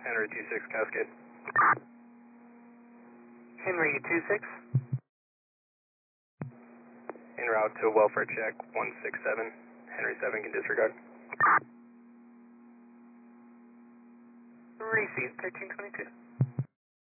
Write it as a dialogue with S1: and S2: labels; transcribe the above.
S1: Henry 26 Cascade.
S2: Henry 26.
S1: En route to welfare check 167. Henry 7 can disregard.
S2: Received 1322.